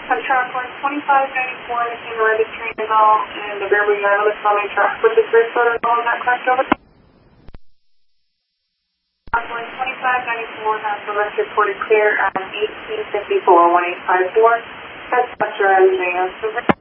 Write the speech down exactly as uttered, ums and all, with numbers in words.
On track one twenty-five ninety-four, in the registry and all, and the Beverly Island County track with the first photo and all, is that correct over? Track one twenty-five ninety-four, has the rest reported clear at eighteen fifty-four, one eight five four. That's Buster Isaiah.